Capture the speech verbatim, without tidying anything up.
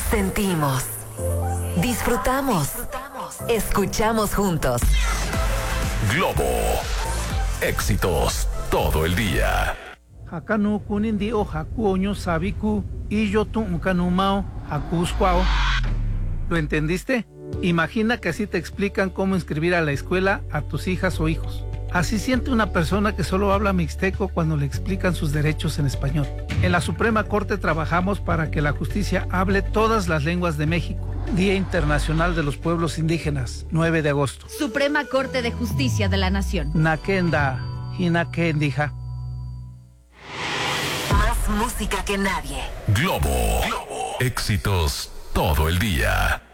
Sentimos, disfrutamos, escuchamos juntos. Globo, éxitos todo el día. Hakanu kunindi o haku oño sabiku y yo tu mao hakusquao. ¿Lo entendiste? Imagina que así te explican cómo inscribir a la escuela a tus hijas o hijos. Así siente una persona que solo habla mixteco cuando le explican sus derechos en español. En la Suprema Corte trabajamos para que la justicia hable todas las lenguas de México. Día Internacional de los Pueblos Indígenas, nueve de agosto. Suprema Corte de Justicia de la Nación. Nakenda, Hinakendija. Más música que nadie. Globo, Globo, éxitos todo el día.